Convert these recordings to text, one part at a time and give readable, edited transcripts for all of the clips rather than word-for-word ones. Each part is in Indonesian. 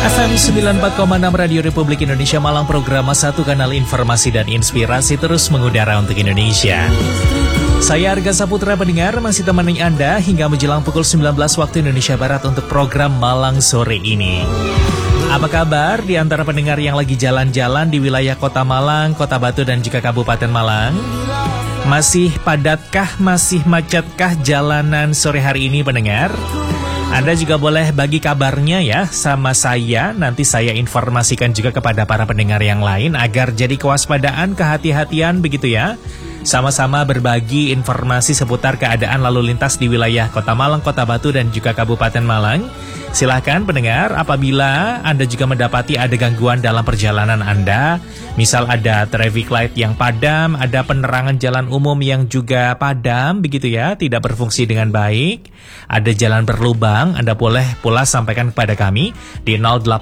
FM 94,6 Radio Republik Indonesia Malang, program satu kanal informasi dan inspirasi terus mengudara untuk Indonesia. Saya Arga Saputra pendengar masih temani Anda hingga menjelang pukul 19 waktu Indonesia Barat untuk program Malang sore ini. Apa kabar di antara pendengar yang lagi jalan-jalan di wilayah Kota Malang, Kota Batu dan juga Kabupaten Malang? Masih padatkah, masih macetkah jalanan sore hari ini pendengar? Anda juga boleh bagi kabarnya ya sama saya, nanti saya informasikan juga kepada para pendengar yang lain agar jadi kewaspadaan, kehati-hatian begitu ya. Sama-sama berbagi informasi seputar keadaan lalu lintas di wilayah Kota Malang, Kota Batu dan juga Kabupaten Malang. Silahkan pendengar, apabila Anda juga mendapati ada gangguan dalam perjalanan Anda, misal ada traffic light yang padam, ada penerangan jalan umum yang juga padam, begitu ya, tidak berfungsi dengan baik, ada jalan berlubang, Anda boleh pula sampaikan kepada kami di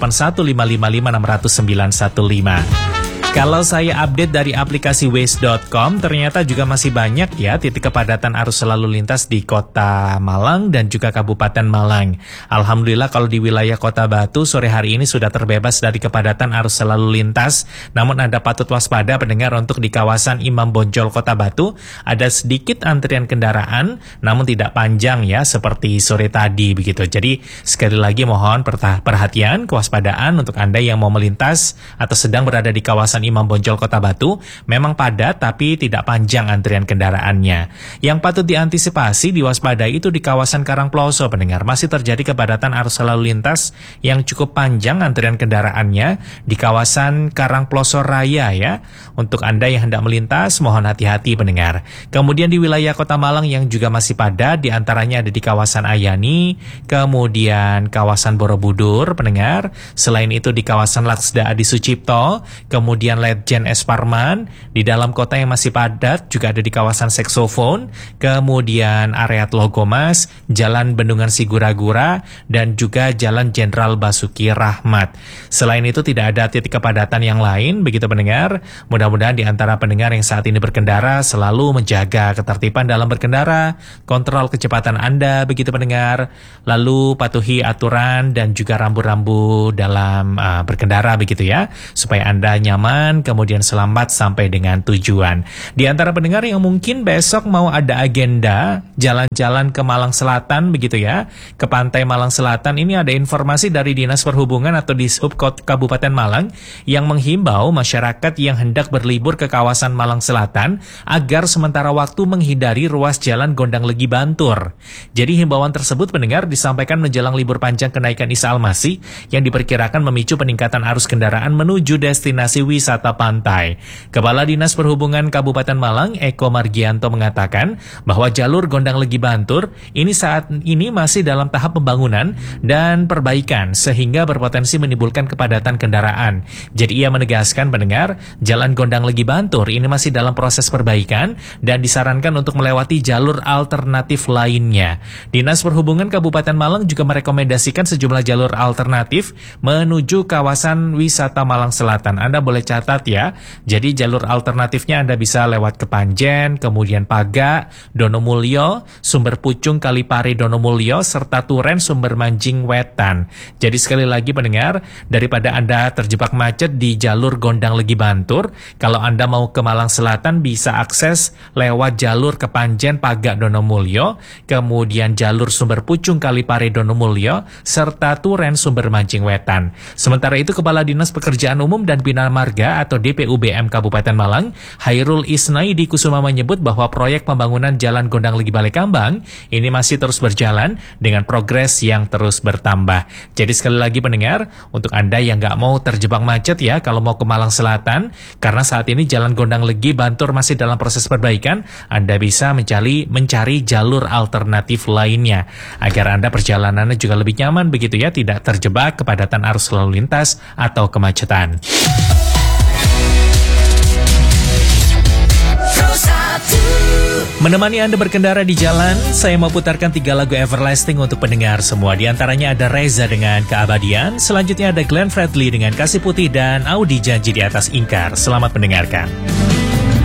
081555600915. Kalau saya update dari aplikasi Waze.com, ternyata juga masih banyak ya titik kepadatan arus lalu lintas di Kota Malang dan juga Kabupaten Malang. Alhamdulillah kalau di wilayah Kota Batu sore hari ini sudah terbebas dari kepadatan arus lalu lintas. Namun Anda patut waspada pendengar untuk di kawasan Imam Bonjol Kota Batu ada sedikit antrian kendaraan, namun tidak panjang ya seperti sore tadi begitu. Jadi sekali lagi mohon perhatian, kewaspadaan untuk Anda yang mau melintas atau sedang berada di kawasan Imam Bonjol Kota Batu, memang padat tapi tidak panjang antrian kendaraannya. Yang patut diantisipasi, diwaspadai itu di kawasan Karangploso pendengar, masih terjadi kepadatan arus lalu lintas yang cukup panjang antrian kendaraannya di kawasan Karangploso Raya ya. Untuk Anda yang hendak melintas, mohon hati-hati pendengar. Kemudian di wilayah Kota Malang yang juga masih padat, di antaranya ada di kawasan Ayani, kemudian kawasan Borobudur pendengar, selain itu di kawasan Laksda Adi Sucipto, kemudian Ledjen S. Parman, di dalam kota yang masih padat juga ada di kawasan Seksofon, kemudian area Tlogomas, Jalan Bendungan Sigura-gura, dan juga Jalan Jenderal Basuki Rahmat. Selain itu tidak ada titik kepadatan yang lain, begitu pendengar. Mudah-mudahan di antara pendengar yang saat ini berkendara selalu menjaga ketertiban dalam berkendara, kontrol kecepatan Anda, begitu pendengar, lalu patuhi aturan dan juga rambu-rambu dalam berkendara begitu ya, supaya Anda nyaman, kemudian selamat sampai dengan tujuan. Di antara pendengar yang mungkin besok mau ada agenda jalan-jalan ke Malang Selatan begitu ya, ke pantai Malang Selatan, ini ada informasi dari Dinas Perhubungan atau Dishub Kabupaten Malang yang menghimbau masyarakat yang hendak berlibur ke kawasan Malang Selatan agar sementara waktu menghindari ruas jalan Gondang Legi Bantur. Jadi himbauan tersebut pendengar disampaikan menjelang libur panjang kenaikan Isa Al-Masih yang diperkirakan memicu peningkatan arus kendaraan menuju destinasi wisata pantai. Kepala Dinas Perhubungan Kabupaten Malang, Eko Margianto mengatakan bahwa jalur Gondang Legi Bantur ini saat ini masih dalam tahap pembangunan dan perbaikan sehingga berpotensi menimbulkan kepadatan kendaraan. Jadi ia menegaskan pendengar, jalan Gondang Legi Bantur ini masih dalam proses perbaikan dan disarankan untuk melewati jalur alternatif lainnya. Dinas Perhubungan Kabupaten Malang juga merekomendasikan sejumlah jalur alternatif menuju kawasan wisata Malang Selatan. Anda boleh catat ya. Jadi jalur alternatifnya Anda bisa lewat Kepanjen, kemudian Paga, Donomulyo, Sumber Pucung, Kalipari, Donomulyo, serta Turen, Sumber Manjing, Wetan. Jadi sekali lagi pendengar, daripada Anda terjebak macet di jalur Gondang Legi Bantur, kalau Anda mau ke Malang Selatan bisa akses lewat jalur Kepanjen, Paga, Donomulyo, kemudian jalur Sumber Pucung, Kalipari, Donomulyo, serta Turen, Sumber Manjing, Wetan. Sementara itu Kepala Dinas Pekerjaan Umum dan Bina Marga atau DPUBM Kabupaten Malang, Hairul Isnaidi Kusuma menyebut bahwa proyek pembangunan Jalan Gondang Legi Balekambang ini masih terus berjalan dengan progres yang terus bertambah. Jadi sekali lagi pendengar, untuk Anda yang nggak mau terjebak macet ya kalau mau ke Malang Selatan, karena saat ini Jalan Gondang Legi Bantur masih dalam proses perbaikan, Anda bisa mencari jalur alternatif lainnya agar Anda perjalanannya juga lebih nyaman begitu ya, tidak terjebak kepadatan arus lalu lintas atau kemacetan. Menemani Anda berkendara di jalan, saya mau putarkan 3 lagu everlasting untuk pendengar semua. Di antaranya ada Reza dengan Keabadian, selanjutnya ada Glenn Fredly dengan Kasih Putih, dan Audi Janji di Atas Ingkar. Selamat mendengarkan.